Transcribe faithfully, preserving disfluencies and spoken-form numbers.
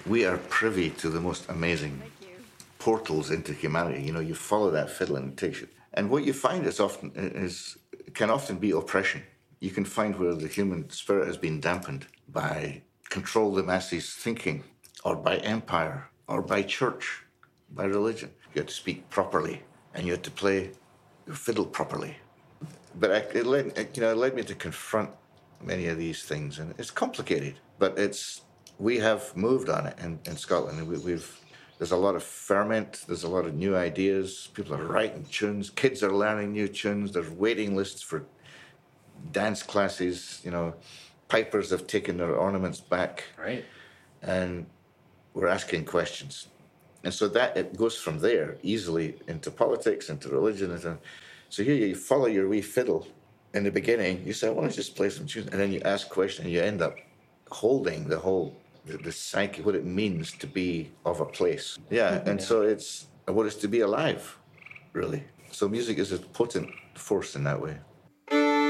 we are privy to the most amazing portals into humanity. You know, you follow that fiddle and it takes you. And what you find is often is can often be oppression. You can find where the human spirit has been dampened by control the masses thinking, or by empire, or by church, by religion. You had to speak properly, and you had to play your fiddle properly. But I, it led, you know, it led me to confront many of these things, and it's complicated. But it's we have moved on it in, in Scotland. We, we've there's a lot of ferment. There's a lot of new ideas. People are writing tunes. Kids are learning new tunes. There's waiting lists for dance classes. You know, pipers have taken their ornaments back, Right. and we're asking questions. And so that it goes from there easily into politics, into religion. Into, so here you follow your wee fiddle. In the beginning, you say, I want to just play some tunes. And then you ask questions, and you end up holding the whole, the, the psyche, what it means to be of a place. Yeah, and so it's what it's to be alive, really. So music is a potent force in that way.